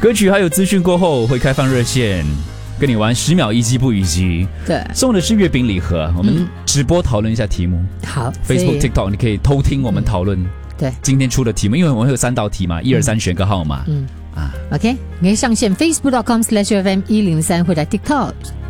歌曲还有资讯过后会开放热线，跟你玩10秒一击不一击。 对， 送的是月饼礼盒。我们直播讨论一下题目。 好 ，Facebook、TikTok 你可以偷听我们讨论。 对， 今天出的题目，因为我们会有3道题嘛，1、2、3选个号码。 OK， 你可以上线 facebook.com/FM103 或者 TikTok